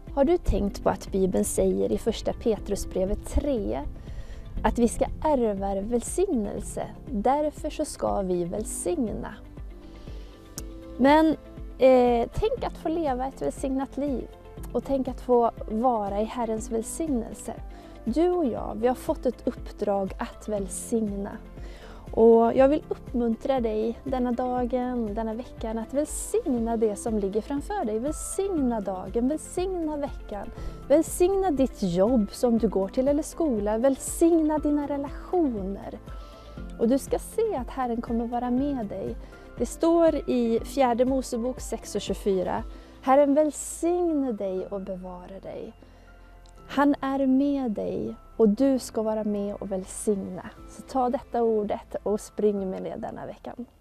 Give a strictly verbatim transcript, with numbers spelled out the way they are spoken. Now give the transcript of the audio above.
Har du tänkt på att Bibeln säger i första Petrusbrevet tre att vi ska ärva välsignelse, därför så ska vi välsigna. Men eh, tänk att få leva ett välsignat liv och tänk att få vara i Herrens välsignelse. Du och jag, vi har fått ett uppdrag att välsigna. Och jag vill uppmuntra dig denna dagen, denna veckan att välsigna det som ligger framför dig. Välsigna dagen, välsigna veckan. Välsigna ditt jobb som du går till eller skola. Välsigna dina relationer. Och du ska se att Herren kommer vara med dig. Det står i fjärde Mosebok sex och tjugofyra. Herren välsigne dig och bevara dig. Han är med dig och du ska vara med och välsigna. Så ta detta ordet och spring med det denna veckan.